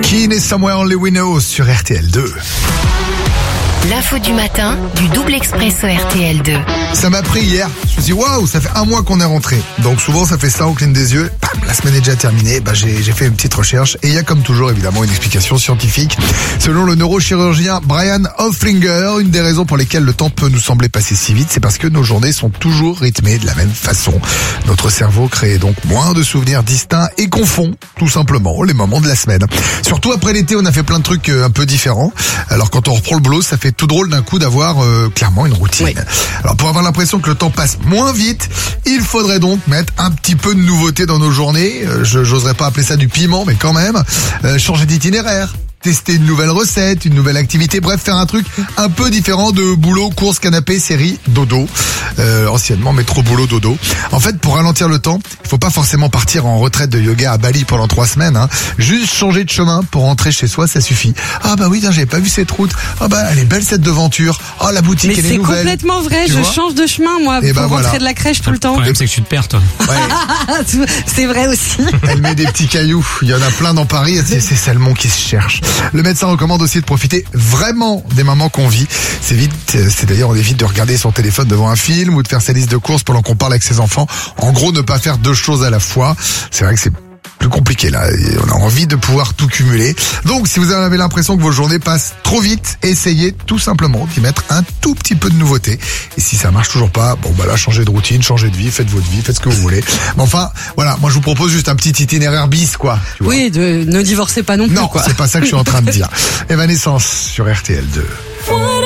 Keane et Somewhere Only We Know sur RTL2. L'info du matin du double expresso RTL2. Ça m'a pris hier. Je me suis dit, waouh, ça fait un mois qu'on est rentré. Donc souvent, ça fait ça, on cligne des yeux. Bam, la semaine est déjà terminée. J'ai fait une petite recherche. Et il y a comme toujours, évidemment, une explication scientifique. Selon le neurochirurgien Brian Hofflinger, une des raisons pour lesquelles le temps peut nous sembler passer si vite, c'est parce que nos journées sont toujours rythmées de la même façon. Notre cerveau crée donc moins de souvenirs distincts et confond, tout simplement, les moments de la semaine. Surtout après l'été, on a fait plein de trucs un peu différents. Alors quand on reprend le boulot, ça fait tout drôle d'un coup d'avoir clairement une routine. Oui. Alors pour avoir l'impression que le temps passe moins vite, il faudrait donc mettre un petit peu de nouveauté dans nos journées. J'oserais pas appeler ça du piment, mais quand même, changer d'itinéraire. Tester une nouvelle recette, une nouvelle activité, bref, faire un truc un peu différent de boulot, course, canapé, série, dodo. Anciennement métro, boulot, dodo. En fait, pour ralentir le temps, il faut pas forcément partir en retraite de yoga à Bali pendant 3 semaines. Hein. Juste changer de chemin pour rentrer chez soi, ça suffit. Ah bah oui, j'avais pas vu cette route. Ah bah elle est belle cette devanture. Ah la boutique, elle est nouvelle. Mais c'est complètement vrai, tu je vois change de chemin moi pour rentrer de la crèche tout le temps. Le problème c'est que tu te perds toi. Ouais. C'est vrai aussi. Elle met des petits cailloux. Il y en a plein dans Paris. C'est Salmon qui se cherche. Le médecin recommande aussi de profiter vraiment des moments qu'on vit. C'est d'ailleurs, on évite de regarder son téléphone devant un film ou de faire sa liste de courses pendant qu'on parle avec ses enfants. En gros, ne pas faire 2 choses à la fois. C'est vrai que c'est plus compliqué là. On a envie de pouvoir tout cumuler. Donc, si vous avez l'impression que vos journées passent trop vite, essayez tout simplement d'y mettre un tout petit peu de nouveauté. Et si ça marche toujours pas, bon bah là, changez de routine, changez de vie, faites votre vie, faites ce que vous voulez. Mais enfin, voilà, moi je vous propose juste un petit itinéraire bis, quoi. Tu vois. Oui, ne divorcez pas non plus. Non, quoi. c'est pas ça que je suis en train de dire. Evanescence sur RTL2.